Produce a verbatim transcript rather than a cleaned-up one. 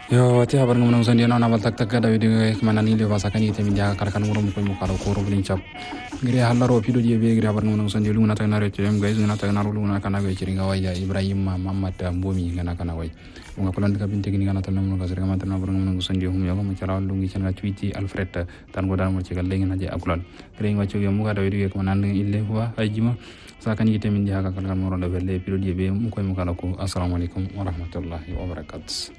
Yo ti habar ngam nang sandi na na tak tak da video mana ni le basa kan ite min dia kar kan ngoro ko mo kala ko ro blin chap ngire halaro pido die be ngire habar ngam nang sandi lu na ta na re tem guys na ta na lu na kana go chiringa waya Ibrahim Muhammad Mbomi ngana kana way nga ko land ka bin tegni ngana tan mo ka sere ngam tan habar ngam nang sandi hum yo mo kala lu ngi changa tweeti Alfred tan go dal mo ci gal lengi na je akulan kre nga ci yo mo ga da video ko nan ille wa ajima sa kan ite min dia ka kan ngoro da belle pido die be mo ko mo kala ko assalamu alaikum wa rahmatullahi wa barakatuh.